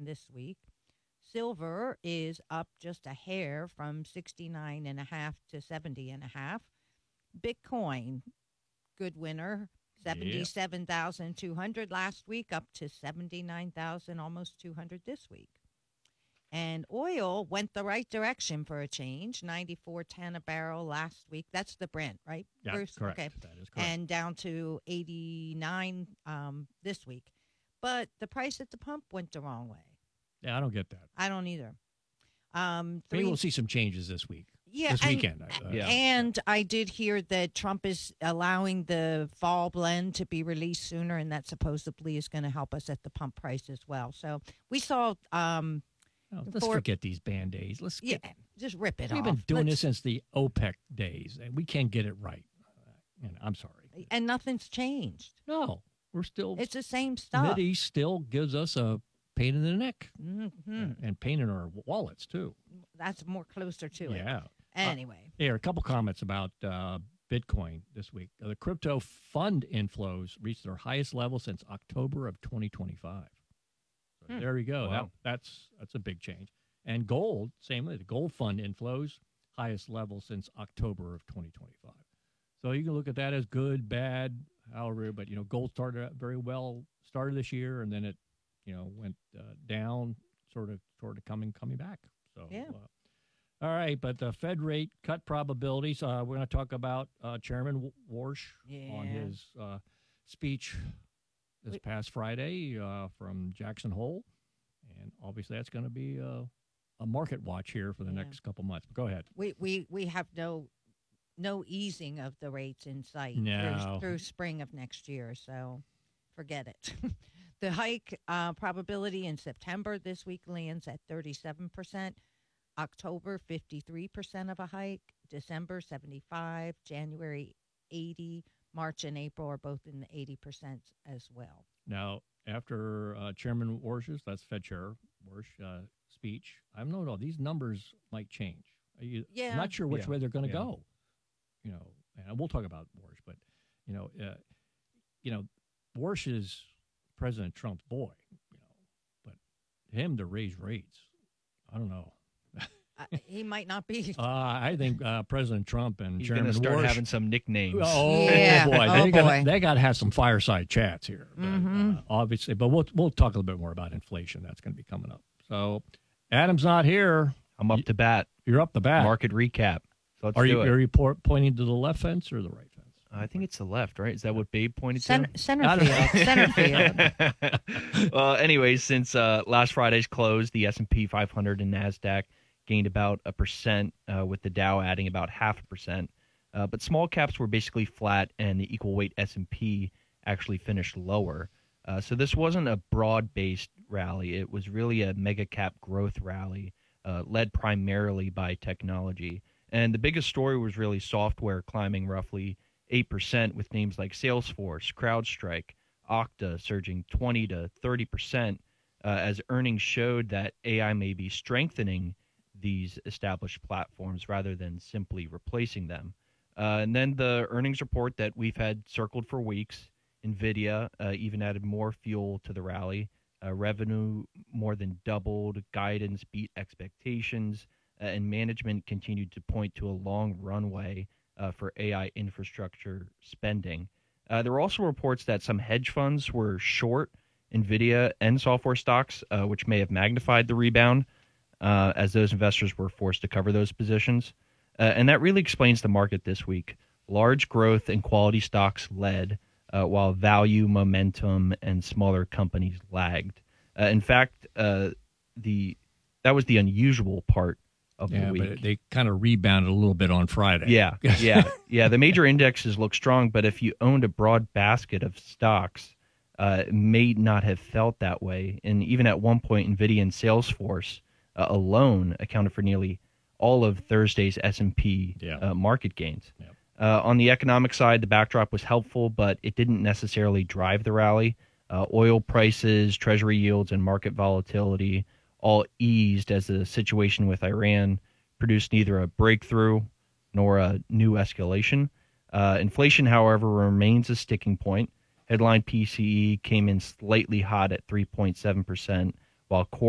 this week. Silver is up just a hair from 69.5 to 70.5. Bitcoin, good winner, 77,200 last week, up to 79,000, almost 200 this week. And oil went the right direction for a change, 94.10 a barrel last week. That's the Brent, right, Yeah, Bruce? correct. Okay. That is correct. And down to 89 this week. But the price at the pump went the wrong way. Yeah, I don't get that. I don't either. Maybe we'll see some changes this week. Yeah, this weekend. And I did hear that Trump is allowing the fall blend to be released sooner, and that supposedly is going to help us at the pump price as well. So we saw. Let's forget these Band-Aids. Just rip it off. We've been doing this since the OPEC days, and we can't get it right. I'm sorry. And nothing's changed. No, we're still. It's the same stuff. Mideast still gives us a pain in the neck and pain in our wallets too. That's more closer to it. Yeah. Anyway. Here, a couple comments about Bitcoin this week. The crypto fund inflows reached their highest level since October of 2025. So there you go. Wow. That's a big change. And gold, same way. The gold fund inflows, highest level since October of 2025. So you can look at that as good, bad, however. But gold started out very well, started this year, and then it, went down, sort of coming back. So yeah. All right, but the Fed rate cut probabilities. We're going to talk about Chairman Warsh on his speech this past Friday from Jackson Hole, and obviously that's going to be a market watch here for the next couple months. But go ahead. We have no easing of the rates in sight through spring of next year, so forget it. The hike probability in September this week lands at 37%. October, 53% of a hike. December, 75%. January, 80%. March and April are both in the 80% as well. Now, after Chairman Warsh's, that's Fed Chair Warsh, speech, I don't know, these numbers might change. I'm not sure which way they're going to go. And we'll talk about Warsh, but, Warsh is President Trump's boy, but him to raise rates, I don't know. He might not be. I think President Trump and He's Chairman going to start Warsh, having some nicknames. Oh boy, they got to have some fireside chats here. But, obviously, but we'll talk a little bit more about inflation. That's going to be coming up. So, Adam's not here. I'm up to bat. You're up to bat. Market recap. So let's are do it. you pointing to the left fence or the right fence? I think it's the left, right? Is that what Babe pointed to? Center field. Well, anyways, since last Friday's close, the S&P 500 and NASDAQ gained about 1%, with the Dow adding about 0.5%. But small caps were basically flat, and the equal weight S&P actually finished lower. So this wasn't a broad-based rally. It was really a mega cap growth rally, led primarily by technology. And the biggest story was really software climbing roughly 8%, with names like Salesforce, CrowdStrike, Okta surging 20 to 30%, as earnings showed that AI may be strengthening these established platforms rather than simply replacing them. And then the earnings report that we've had circled for weeks, NVIDIA even added more fuel to the rally. Revenue more than doubled, guidance beat expectations, and management continued to point to a long runway for AI infrastructure spending. There were also reports that some hedge funds were short NVIDIA and software stocks, which may have magnified the rebound, as those investors were forced to cover those positions. And that really explains the market this week. Large growth and quality stocks led, while value, momentum, and smaller companies lagged. In fact, that was the unusual part of the week. But they kind of rebounded a little bit on Friday. Yeah. The major indexes look strong, but if you owned a broad basket of stocks, it may not have felt that way. And even at one point, NVIDIA and Salesforce alone accounted for nearly all of Thursday's S&P market gains. Yeah. On the economic side, the backdrop was helpful, but it didn't necessarily drive the rally. Oil prices, treasury yields, and market volatility all eased as the situation with Iran produced neither a breakthrough nor a new escalation. Inflation, however, remains a sticking point. Headline PCE came in slightly hot at 3.7%, while core